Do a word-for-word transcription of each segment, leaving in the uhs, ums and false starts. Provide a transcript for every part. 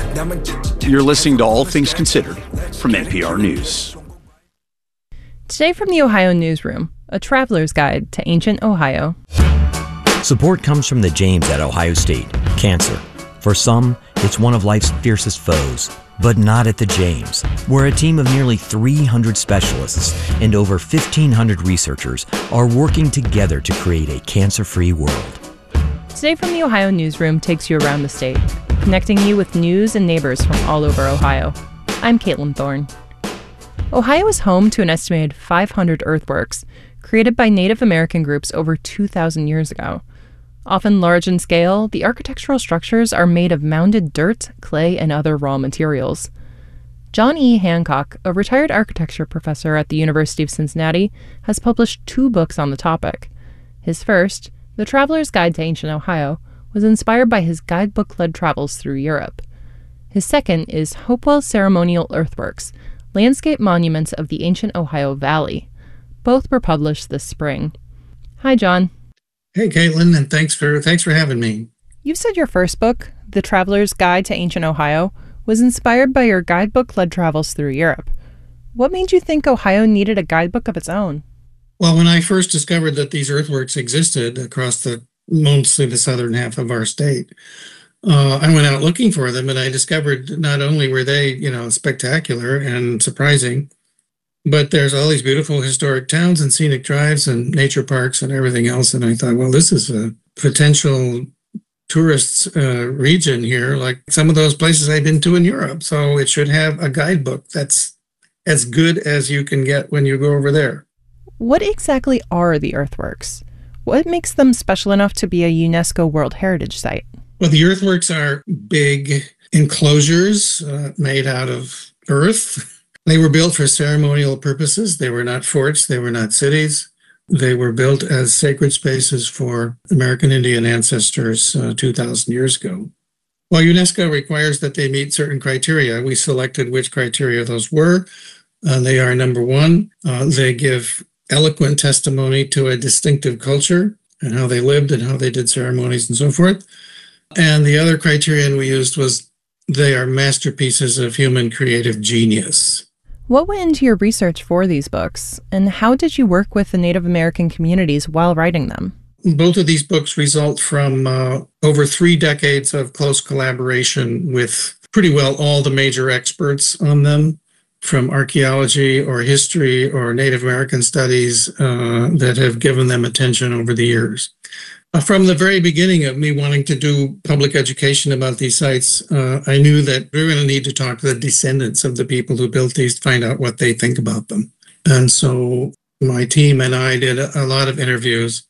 You're listening to All Things Considered from N P R News. Today from the Ohio Newsroom, a traveler's guide to ancient Ohio. Support comes from the James at Ohio State. Cancer. For some, it's one of life's fiercest foes. But not at the James, where a team of nearly three hundred specialists and over fifteen hundred researchers are working together to create a cancer-free world. Today from the Ohio Newsroom takes you around the state, connecting you with news and neighbors from all over Ohio. I'm Caitlin Thorne. Ohio is home to an estimated five hundred earthworks created by Native American groups over two thousand years ago. Often large in scale, the architectural structures are made of mounded dirt, clay, and other raw materials. John E. Hancock, a retired architecture professor at the University of Cincinnati, has published two books on the topic. His first, The Traveler's Guide to Ancient Ohio, was inspired by his guidebook-led travels through Europe. His second is Hopewell Ceremonial Earthworks, Landscape Monuments of the Ancient Ohio Valley. Both were published this spring. Hi, John. Hey, Caitlin, and thanks for thanks for having me. You said your first book, The Traveler's Guide to Ancient Ohio, was inspired by your guidebook-led travels through Europe. What made you think Ohio needed a guidebook of its own? Well, when I first discovered that these earthworks existed across the mostly the southern half of our state, uh, I went out looking for them, and I discovered not only were they, you know, spectacular and surprising, but there's all these beautiful historic towns and scenic drives and nature parks and everything else. And I thought, well, this is a potential tourist uh, region here, like some of those places I've been to in Europe. So it should have a guidebook that's as good as you can get when you go over there. What exactly are the earthworks? What makes them special enough to be a UNESCO World Heritage Site? Well, the earthworks are big enclosures uh, made out of earth. They were built for ceremonial purposes. They were not forts. They were not cities. They were built as sacred spaces for American Indian ancestors uh, two thousand years ago. While UNESCO requires that they meet certain criteria, we selected which criteria those were. Uh, they are, number one, uh, they give eloquent testimony to a distinctive culture and how they lived and how they did ceremonies and so forth. And the other criterion we used was they are masterpieces of human creative genius. What went into your research for these books, and how did you work with the Native American communities while writing them? Both of these books result from uh, over three decades of close collaboration with pretty well all the major experts on them, from archaeology or history or Native American studies uh, that have given them attention over the years. Uh, from the very beginning of me wanting to do public education about these sites, uh, I knew that we were going to need to talk to the descendants of the people who built these to find out what they think about them. And so my team and I did a, a lot of interviews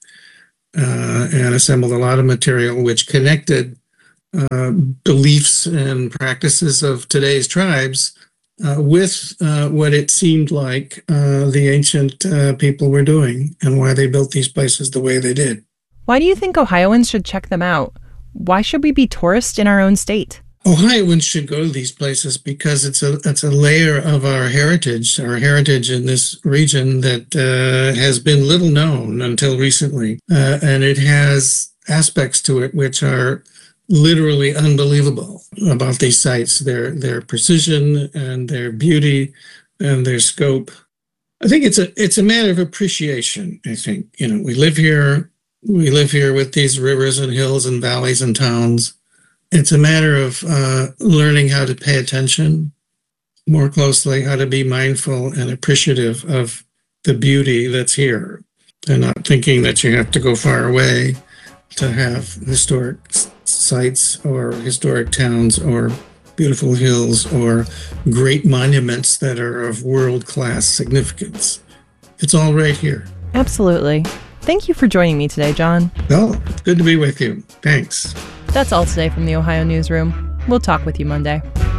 uh, and assembled a lot of material which connected uh, beliefs and practices of today's tribes uh, with uh, what it seemed like uh, the ancient uh, people were doing and why they built these places the way they did. Why do you think Ohioans should check them out? Why should we be tourists in our own state? Ohioans should go to these places because it's a it's a layer of our heritage, our heritage in this region that uh, has been little known until recently. Uh, and it has aspects to it which are literally unbelievable about these sites, their their precision and their beauty and their scope. I think it's a it's a matter of appreciation, I think. You know, we live here. We live here with these rivers and hills and valleys and towns. It's a matter of uh, learning how to pay attention more closely, how to be mindful and appreciative of the beauty that's here, and not thinking that you have to go far away to have historic sites or historic towns or beautiful hills or great monuments that are of world-class significance. It's all right here. Absolutely. Thank you for joining me today, John. Well, it's good to be with you. Thanks. That's all today from the Ohio Newsroom. We'll talk with you Monday.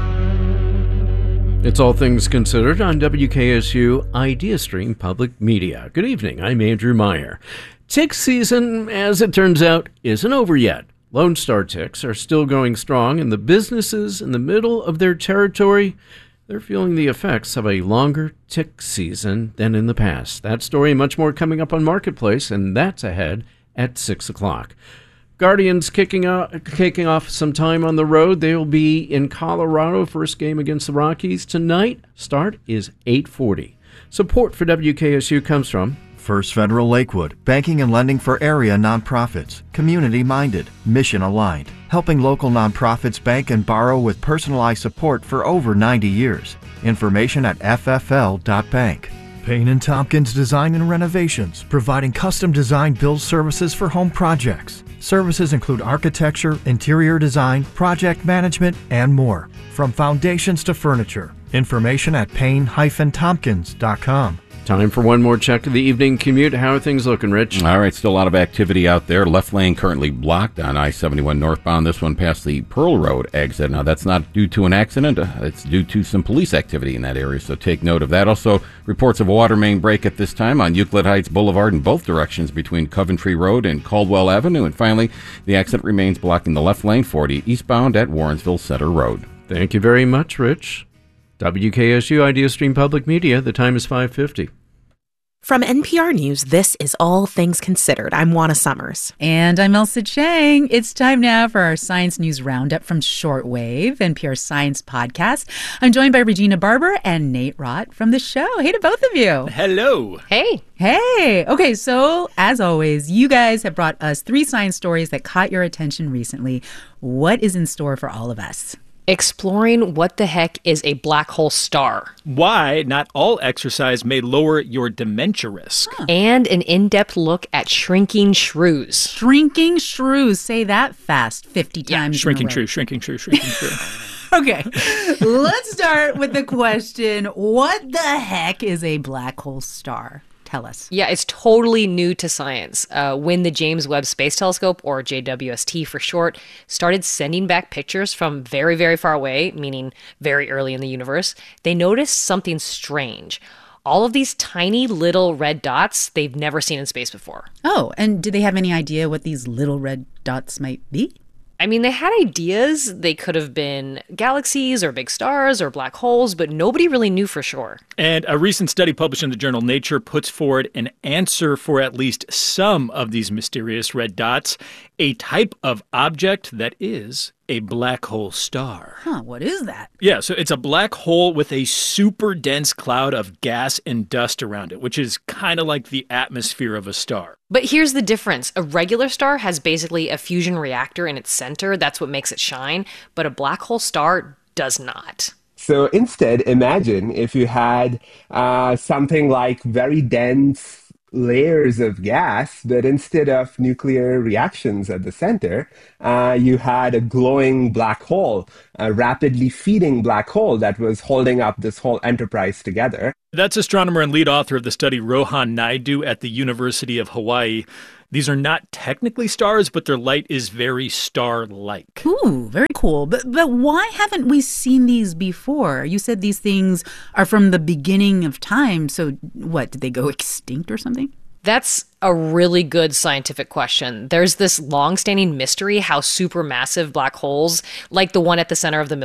It's All Things Considered on W K S U IdeaStream Public Media. Good evening. I'm Andrew Meyer. Tick season, as it turns out, isn't over yet. Lone Star ticks are still going strong, and the businesses in the middle of their territory, they're feeling the effects of a longer tick season than in the past. That story and much more coming up on Marketplace, and that's ahead at six o'clock. Guardians kicking off, kicking off some time on the road. They will be in Colorado. First game against the Rockies tonight. Start is eight forty. Support for W K S U comes from First Federal Lakewood, banking and lending for area nonprofits, community-minded, mission-aligned, helping local nonprofits bank and borrow with personalized support for over ninety years. Information at f f l dot bank. Payne and Tompkins Design and Renovations, providing custom design build services for home projects. Services include architecture, interior design, project management, and more. From foundations to furniture. Information at payne dash tompkins dot com. Time for one more check of the evening commute. How are things looking, Rich? All right, still a lot of activity out there. Left lane currently blocked on I seventy-one northbound. This one past the Pearl Road exit. Now, that's not due to an accident. Uh, it's due to some police activity in that area, so take note of that. Also, reports of a water main break at this time on Euclid Heights Boulevard in both directions between Coventry Road and Caldwell Avenue. And finally, the accident remains blocking the left lane forty eastbound at Warrensville Center Road. Thank you very much, Rich. W K S U Idea Stream Public Media. The time is five fifty. From N P R News, this is All Things Considered. I'm Juana Summers. And I'm Elsa Chang. It's time now for our Science News Roundup from Shortwave, N P R's science podcast. I'm joined by Regina Barber and Nate Rott from the show. Hey to both of you. Hello. Hey. Hey. Okay, so as always, you guys have brought us three science stories that caught your attention recently. What is in store for all of us? Exploring what the heck is a black hole star. Why not all exercise may lower your dementia risk. Huh. And an in-depth look at shrinking shrews. Shrinking shrews. Say that fast fifty Yeah, times. shrinking shrew, shrinking shrew, shrinking shrew. Okay, let's start with the question, what the heck is a black hole star? Tell us. Yeah, it's totally new to science. Uh, when the James Webb Space Telescope, or J W S T for short, started sending back pictures from very, very far away, meaning very early in the universe, they noticed something strange. All of these tiny little red dots they've never seen in space before. Oh, and did they have any idea what these little red dots might be? I mean, they had ideas. They could have been galaxies or big stars or black holes, but nobody really knew for sure. And a recent study published in the journal Nature puts forward an answer for at least some of these mysterious red dots, a type of object that is a black hole star. Huh, what is that? Yeah, so it's a black hole with a super dense cloud of gas and dust around it, which is kind of like the atmosphere of a star. But here's the difference. A regular star has basically a fusion reactor in its center. That's what makes it shine. But a black hole star does not. So instead, imagine if you had uh, something like very dense layers of gas, but instead of nuclear reactions at the center, uh, you had a glowing black hole, a rapidly feeding black hole that was holding up this whole enterprise together. That's astronomer and lead author of the study Rohan Naidu at the University of Hawaii. These are not technically stars, but their light is very star-like. Ooh, very cool. But but why haven't we seen these before? You said these things are from the beginning of time. So what, did they go extinct or something? That's a really good scientific question. There's this long-standing mystery how supermassive black holes, like the one at the center of the